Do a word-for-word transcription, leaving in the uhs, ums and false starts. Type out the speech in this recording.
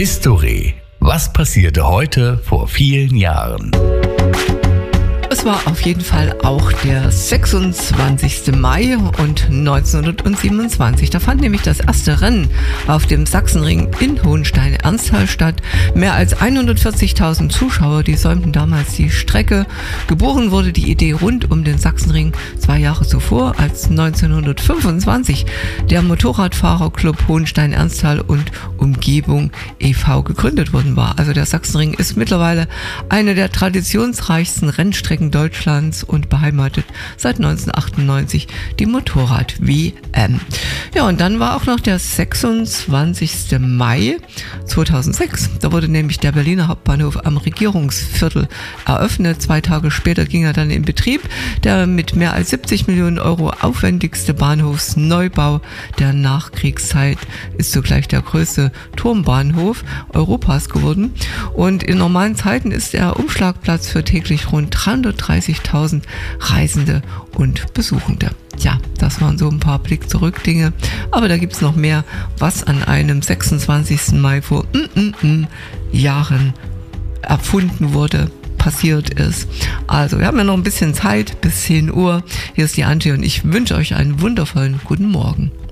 History. Was passierte heute vor vielen Jahren? Es war auf jeden Fall auch der sechsundzwanzigste Mai und neunzehnhundertsiebenundzwanzig. Da fand nämlich das erste Rennen auf dem Sachsenring in Hohenstein-Ernsthal statt. Mehr als hundertvierzigtausend Zuschauer, die säumten damals die Strecke. Geboren wurde die Idee rund um den Sachsenring zwei Jahre zuvor, als neunzehnhundertfünfundzwanzig der Motorradfahrerclub Hohenstein-Ernsthal und Umgebung e V gegründet worden war. Also der Sachsenring ist mittlerweile eine der traditionsreichsten Rennstrecken Deutschlands und beheimatet seit neunzehnhundertachtundneunzig die Motorrad-W M. Ja, und dann war auch noch der sechsundzwanzigste Mai zweitausendsechs. Da wurde nämlich der Berliner Hauptbahnhof am Regierungsviertel eröffnet. Zwei Tage später ging er dann in Betrieb. Der mit mehr als siebzig Millionen Euro aufwendigste Bahnhofsneubau der Nachkriegszeit ist zugleich der größte Turmbahnhof Europas geworden. Und in normalen Zeiten ist er Umschlagplatz für täglich rund dreihundertdreißigtausend Reisende und Besuchende. Ja, das waren so ein paar Blick-zurück-Dinge. Aber da gibt's noch mehr, was an einem sechsundzwanzigsten Mai vor mm, mm, mm, Jahren erfunden wurde, passiert ist. Also, wir haben ja noch ein bisschen Zeit bis zehn Uhr. Hier ist die Antje und ich wünsche euch einen wundervollen guten Morgen.